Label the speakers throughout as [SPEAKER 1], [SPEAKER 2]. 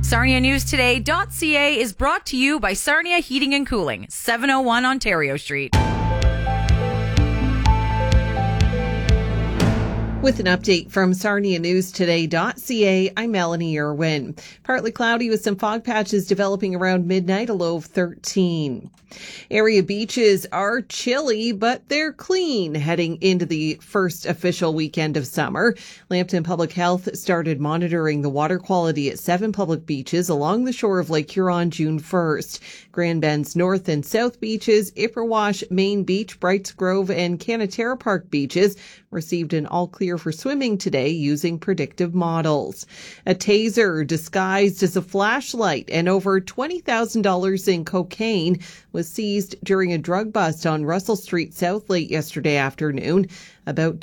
[SPEAKER 1] SarniaNewsToday.ca is brought to you by Sarnia Heating and Cooling, 701 Ontario Street.
[SPEAKER 2] With an update from SarniaNewsToday.ca, I'm Melanie Irwin. Partly cloudy with some fog patches developing around midnight, a low of 13. Area beaches are chilly, but they're clean heading into the first official weekend of summer. Lambton Public Health started monitoring the water quality at 7 public beaches along the shore of Lake Huron June 1st. Grand Bend's North and South beaches, Ipperwash, Main Beach, Brights Grove, and Canatera Park beaches received an all-clear for swimming today using predictive models. A taser disguised as a flashlight and over $20,000 in cocaine was seized during a drug bust on Russell Street South late yesterday afternoon. About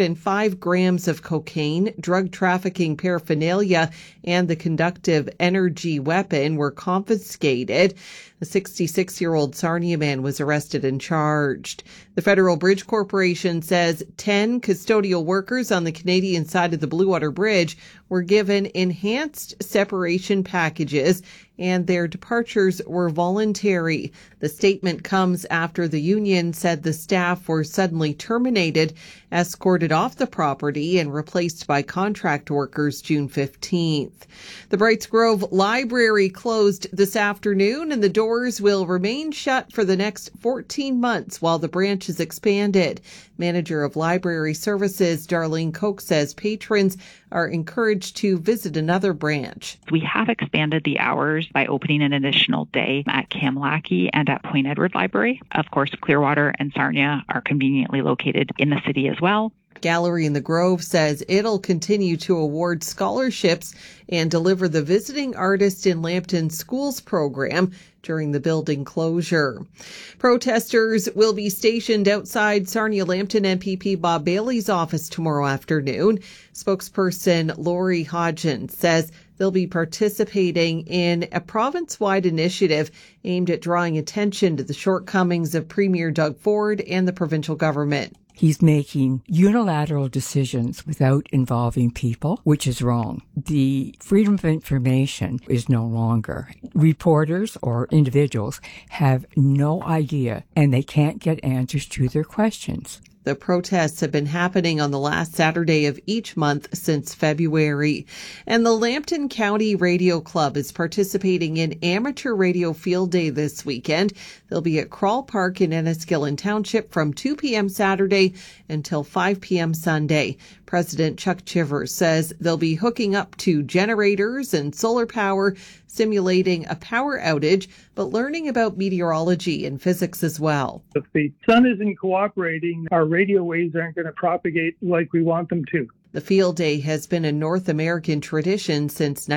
[SPEAKER 2] 205 grams of cocaine, drug trafficking paraphernalia, and the conductive energy weapon were confiscated. The 66-year-old Sarnia man was arrested and charged. The Federal Bridge Corporation says 10 custodial workers on the Canadian side of the Blue Water Bridge were given enhanced separation packages and their departures were voluntary. The statement comes after the union said the staff were suddenly terminated, escorted off the property, and replaced by contract workers June 15th. The Brights Grove Library closed this afternoon, and the doors will remain shut for the next 14 months while the branch is expanded. Manager of Library Services Darlene Koch says patrons are encouraged to visit another branch.
[SPEAKER 3] We have expanded the hours by opening an additional day at Kamlaki and at Point Edward Library. Of course, Clearwater and Sarnia are conveniently located in the city as well.
[SPEAKER 2] Gallery in the Grove says it'll continue to award scholarships and deliver the Visiting Artist in Lambton Schools program during the building closure. Protesters will be stationed outside Sarnia-Lambton MPP Bob Bailey's office tomorrow afternoon. Spokesperson Lori Hodgins says they'll be participating in a province-wide initiative aimed at drawing attention to the shortcomings of Premier Doug Ford and the provincial government.
[SPEAKER 4] He's making unilateral decisions without involving people, which is wrong. The freedom of information is no longer. Reporters or individuals have no idea, and they can't get answers to their questions.
[SPEAKER 2] The protests have been happening on the last Saturday of each month since February. And the Lambton County Radio Club is participating in Amateur Radio Field Day this weekend. They'll be at Crawl Park in Enniskillen Township from 2 p.m. Saturday until 5 p.m. Sunday. President Chuck Chivers says they'll be hooking up to generators and solar power, simulating a power outage, but learning about meteorology and physics as well.
[SPEAKER 5] If the sun isn't cooperating, our radio waves aren't going to propagate like we want them to.
[SPEAKER 2] The field day has been a North American tradition since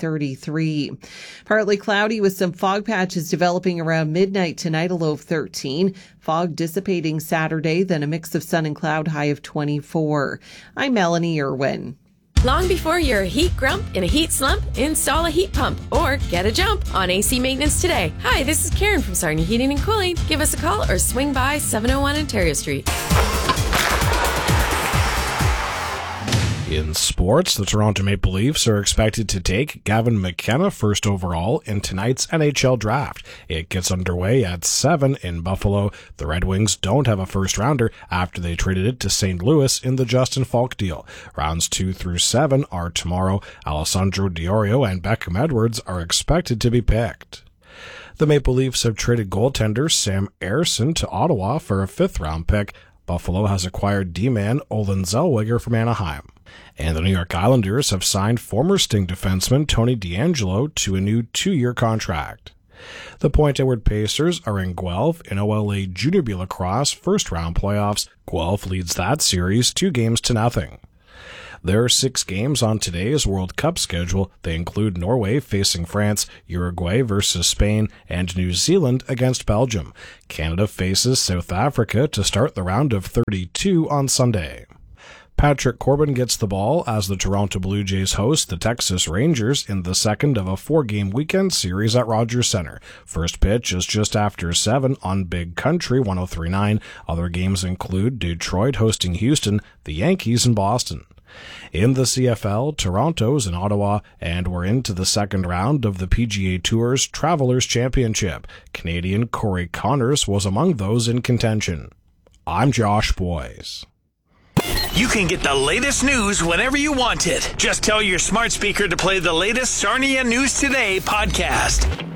[SPEAKER 2] 1933. Partly cloudy with some fog patches developing around midnight tonight, a low of 13. Fog dissipating Saturday, then a mix of sun and cloud, high of 24. I'm Melanie Irwin.
[SPEAKER 6] Long before you're a heat grump in a heat slump, install a heat pump or get a jump on AC maintenance today. Hi, this is Karen from Sarnia Heating and Cooling. Give us a call or swing by 701 Ontario Street.
[SPEAKER 7] In sports, the Toronto Maple Leafs are expected to take Gavin McKenna first overall in tonight's NHL draft. It gets underway at 7 in Buffalo. The Red Wings don't have a first-rounder after they traded it to St. Louis in the Justin Falk deal. Rounds 2 through 7 are tomorrow. Alessandro Diorio and Beckham Edwards are expected to be picked. The Maple Leafs have traded goaltender Sam Ersson to Ottawa for a fifth-round pick. Buffalo has acquired D-man Olen Zellweger from Anaheim. And the New York Islanders have signed former Sting defenseman Tony DeAngelo to a new 2-year contract. The Point Edward Pacers are in Guelph in OLA Junior B Lacrosse first-round playoffs. Guelph leads that series 2-0. There are 6 games on today's World Cup schedule. They include Norway facing France, Uruguay versus Spain, and New Zealand against Belgium. Canada faces South Africa to start the round of 32 on Sunday. Patrick Corbin gets the ball as the Toronto Blue Jays host the Texas Rangers in the second of a 4-game weekend series at Rogers Center. First pitch is just after 7 on Big Country 103.9. Other games include Detroit hosting Houston, the Yankees, and Boston. In the CFL, Toronto's in Ottawa, and we're into the second round of the PGA Tour's Travelers Championship. Canadian Corey Connors was among those in contention. I'm Josh Boyes.
[SPEAKER 8] You can get the latest news whenever you want it. Just tell your smart speaker to play the latest Sarnia News Today podcast.